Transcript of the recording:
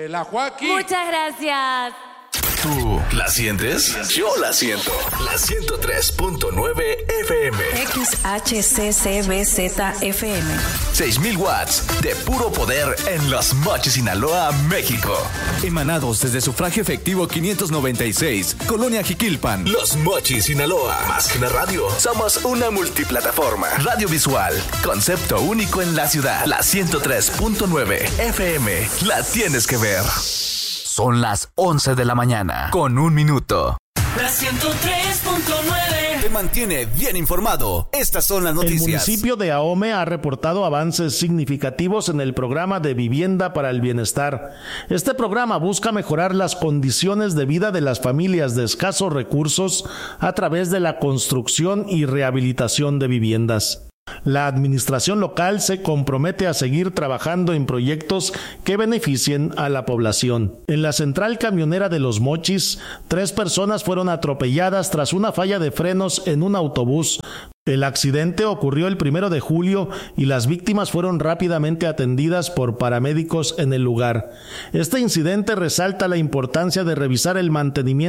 la Joaquín. Muchas gracias. ¿Tú la sientes? Yo la siento. La 103.9 FM. XHCCBZ-FM. 6,000 watts de puro poder en Los Mochis, Sinaloa, México. Emanados desde Sufragio Efectivo 596, Colonia Jiquilpan. Los Mochis, Sinaloa. Más que una radio, somos una multiplataforma. Radio visual, concepto único en la ciudad. La 103.9 FM. La tienes que ver. Son las 11 de la mañana, con 1 minuto. La 103.9 Te mantiene bien informado. Estas son las noticias. El municipio de Ahome ha reportado avances significativos en el programa de Vivienda para el Bienestar. Este programa busca mejorar las condiciones de vida de las familias de escasos recursos a través de la construcción y rehabilitación de viviendas. La administración local se compromete a seguir trabajando en proyectos que beneficien a la población. En la central camionera de Los Mochis, 3 personas fueron atropelladas tras una falla de frenos en un autobús. El accidente ocurrió el 1 de julio y las víctimas fueron rápidamente atendidas por paramédicos en el lugar. Este incidente resalta la importancia de revisar el mantenimiento